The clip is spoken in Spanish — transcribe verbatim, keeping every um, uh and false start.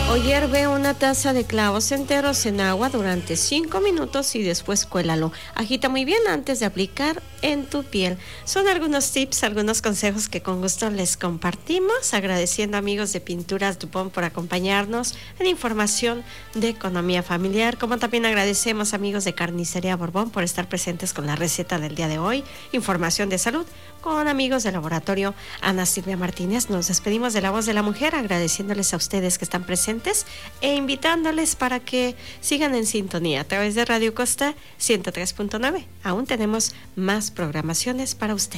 O hierve una taza de clavos enteros en agua durante cinco minutos y después cuélalo. Agita muy bien antes de aplicar en tu piel. Son algunos tips, algunos consejos que con gusto les compartimos, agradeciendo amigos de Pinturas Dupont por acompañarnos en información de economía familiar, como también agradecemos amigos de Carnicería Borbón por estar presentes con la receta del día de hoy, información de salud con amigos del laboratorio Ana Silvia Martínez. Nos despedimos de La Voz de la Mujer, agradeciéndoles a ustedes que están presentes e invitándoles para que sigan en sintonía a través de Radio Costa ciento tres punto nueve. Aún tenemos más programaciones para usted.